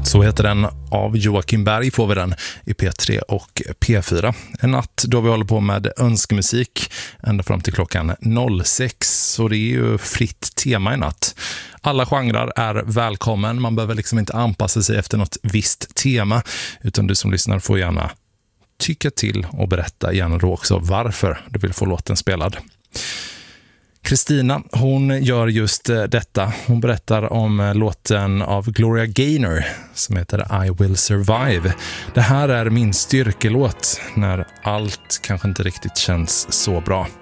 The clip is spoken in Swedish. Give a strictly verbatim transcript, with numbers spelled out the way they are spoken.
Så heter den. Av Joakim Berg får vi den i P tre och P fyra. En natt då vi håller på med önskemusik ända fram till klockan sex. Så det är ju fritt tema i natt. Alla genrer är välkommen. Man behöver liksom inte anpassa sig efter något visst tema. Utan du som lyssnar får gärna tycka till och berätta gärna då också varför du vill få låten spelad. Kristina, hon gör just detta. Hon berättar om låten av Gloria Gaynor som heter I Will Survive. Det här är min styrkelåt när allt kanske inte riktigt känns så bra.